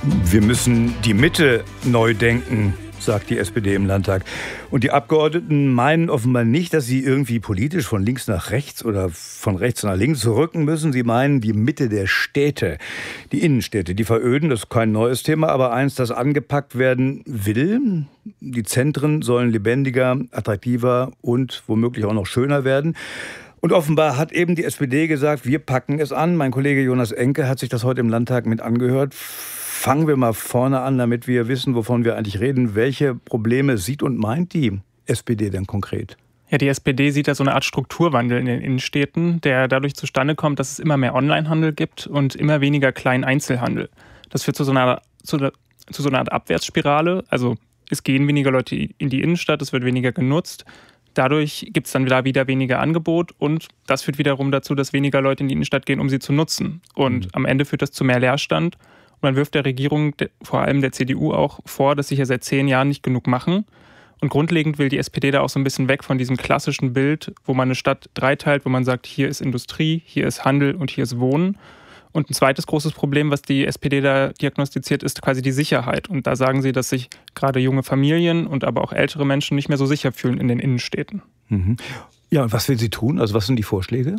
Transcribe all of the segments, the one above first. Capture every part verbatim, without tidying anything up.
Wir müssen die Mitte neu denken, sagt die S P D im Landtag. Und die Abgeordneten meinen offenbar nicht, dass sie irgendwie politisch von links nach rechts oder von rechts nach links rücken müssen. Sie meinen die Mitte der Städte, die Innenstädte, die veröden. Das ist kein neues Thema, aber eins, das angepackt werden will. Die Zentren sollen lebendiger, attraktiver und womöglich auch noch schöner werden. Und offenbar hat eben die S P D gesagt, wir packen es an. Mein Kollege Jonas Enke hat sich das heute im Landtag mit angehört. Fangen wir mal vorne an, damit wir wissen, wovon wir eigentlich reden. Welche Probleme sieht und meint die S P D denn konkret? Ja, die S P D sieht da so eine Art Strukturwandel in den Innenstädten, der dadurch zustande kommt, dass es immer mehr Onlinehandel gibt und immer weniger kleinen Einzelhandel. Das führt zu so einer, zu, zu so einer Art Abwärtsspirale. Also es gehen weniger Leute in die Innenstadt, es wird weniger genutzt. Dadurch gibt es dann wieder, wieder weniger Angebot und das führt wiederum dazu, dass weniger Leute in die Innenstadt gehen, um sie zu nutzen. Und mhm. am Ende führt das zu mehr Leerstand. Man wirft der Regierung, vor allem der C D U auch vor, dass sie ja seit zehn Jahren nicht genug machen. Und grundlegend will die S P D da auch so ein bisschen weg von diesem klassischen Bild, wo man eine Stadt dreiteilt, wo man sagt, hier ist Industrie, hier ist Handel und hier ist Wohnen. Und ein zweites großes Problem, was die S P D da diagnostiziert, ist quasi die Sicherheit. Und da sagen sie, dass sich gerade junge Familien und aber auch ältere Menschen nicht mehr so sicher fühlen in den Innenstädten. Mhm. Ja, und was will sie tun? Also was sind die Vorschläge?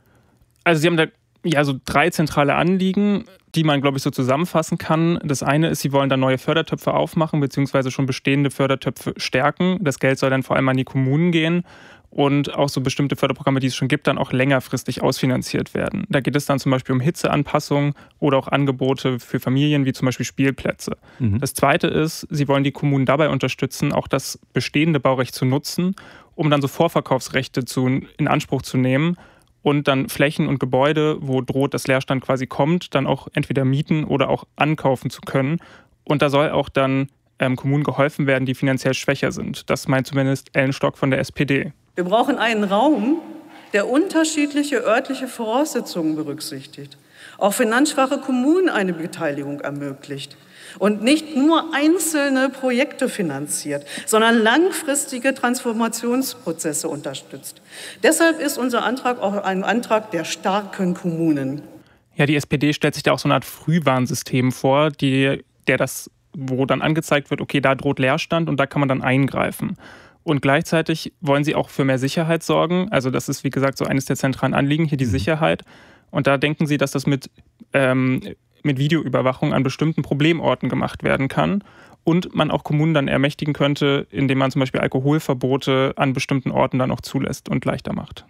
Also sie haben da ja so drei zentrale Anliegen, die man, glaube ich, so zusammenfassen kann. Das eine ist, sie wollen da neue Fördertöpfe aufmachen, beziehungsweise schon bestehende Fördertöpfe stärken. Das Geld soll dann vor allem an die Kommunen gehen und auch so bestimmte Förderprogramme, die es schon gibt, dann auch längerfristig ausfinanziert werden. Da geht es dann zum Beispiel um Hitzeanpassungen oder auch Angebote für Familien, wie zum Beispiel Spielplätze. Mhm. Das zweite ist, sie wollen die Kommunen dabei unterstützen, auch das bestehende Baurecht zu nutzen, um dann so Vorverkaufsrechte zu, in Anspruch zu nehmen, und dann Flächen und Gebäude, wo droht, dass Leerstand quasi kommt, dann auch entweder mieten oder auch ankaufen zu können. Und da soll auch dann ähm, Kommunen geholfen werden, die finanziell schwächer sind. Das meint zumindest Ellen Stock von der S P D. Wir brauchen einen Raum, der unterschiedliche örtliche Voraussetzungen berücksichtigt. Auch finanzschwache Kommunen eine Beteiligung ermöglicht. Und nicht nur einzelne Projekte finanziert, sondern langfristige Transformationsprozesse unterstützt. Deshalb ist unser Antrag auch ein Antrag der starken Kommunen. Ja, die S P D stellt sich da auch so eine Art Frühwarnsystem vor, die, der das, wo dann angezeigt wird, okay, da droht Leerstand und da kann man dann eingreifen. Und gleichzeitig wollen sie auch für mehr Sicherheit sorgen. Also das ist, wie gesagt, so eines der zentralen Anliegen, hier die Sicherheit. Und da denken sie, dass das mit ähm, mit Videoüberwachung an bestimmten Problemorten gemacht werden kann und man auch Kommunen dann ermächtigen könnte, indem man zum Beispiel Alkoholverbote an bestimmten Orten dann auch zulässt und leichter macht.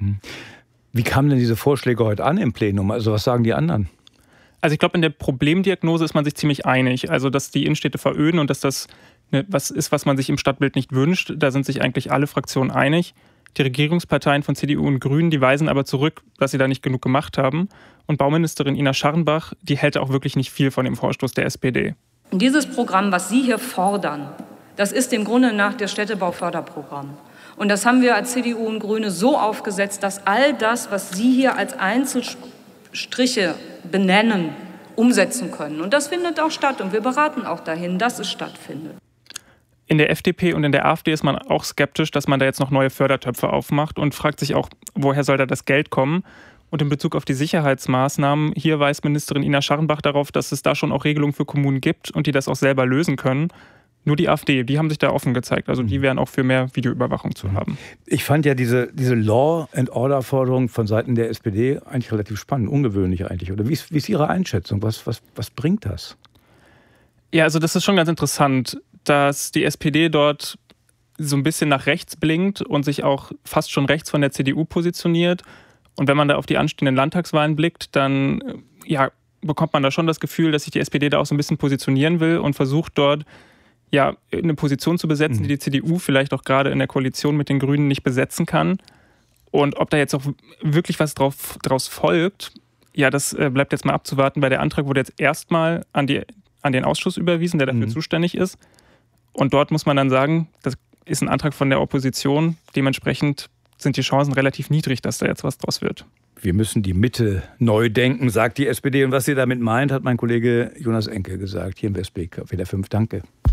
Wie kamen denn diese Vorschläge heute an im Plenum? Also was sagen die anderen? Also ich glaube, in der Problemdiagnose ist man sich ziemlich einig. Also dass die Innenstädte veröden und dass das ne, was ist, was man sich im Stadtbild nicht wünscht, da sind sich eigentlich alle Fraktionen einig. Die Regierungsparteien von C D U und Grünen, die weisen aber zurück, dass sie da nicht genug gemacht haben. Und Bauministerin Ina Scharrenbach, die hält auch wirklich nicht viel von dem Vorstoß der S P D. Dieses Programm, was Sie hier fordern, das ist im Grunde nach das Städtebauförderprogramm. Und das haben wir als C D U und Grüne so aufgesetzt, dass all das, was Sie hier als Einzelstriche benennen, umsetzen können. Und das findet auch statt. Und wir beraten auch dahin, dass es stattfindet. In der F D P und in der AfD ist man auch skeptisch, dass man da jetzt noch neue Fördertöpfe aufmacht und fragt sich auch, woher soll da das Geld kommen? Und in Bezug auf die Sicherheitsmaßnahmen, hier weist Ministerin Ina Scharrenbach darauf, dass es da schon auch Regelungen für Kommunen gibt und die das auch selber lösen können. Nur die AfD, die haben sich da offen gezeigt. Also die wären auch für mehr Videoüberwachung zu haben. Ich fand ja diese, diese Law-and-Order-Forderung von Seiten der S P D eigentlich relativ spannend, ungewöhnlich eigentlich. Oder wie ist, wie ist Ihre Einschätzung? Was, was, was bringt das? Ja, also das ist schon ganz interessant, dass die S P D dort so ein bisschen nach rechts blinkt und sich auch fast schon rechts von der C D U positioniert. Und wenn man da auf die anstehenden Landtagswahlen blickt, dann ja, bekommt man da schon das Gefühl, dass sich die S P D da auch so ein bisschen positionieren will und versucht dort ja, eine Position zu besetzen, die die C D U vielleicht auch gerade in der Koalition mit den Grünen nicht besetzen kann. Und ob da jetzt auch wirklich was drauf, draus folgt, ja, das bleibt jetzt mal abzuwarten, weil der Antrag wurde jetzt erstmal an, die, an den Ausschuss überwiesen, der dafür mhm. zuständig ist. Und dort muss man dann sagen, das ist ein Antrag von der Opposition. Dementsprechend sind die Chancen relativ niedrig, dass da jetzt was draus wird. Wir müssen die Mitte neu denken, sagt die S P D. Und was sie damit meint, hat mein Kollege Jonas Enke gesagt, hier im Westblick auf W D R fünf. Danke.